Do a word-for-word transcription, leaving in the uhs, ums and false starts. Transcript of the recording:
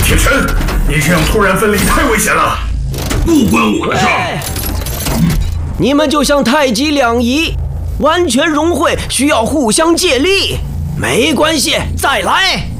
铁拳，你这样突然分离太危险了， 不关我的事。 你们就像太极两仪，完全融会需要互相借力。没关系，再来。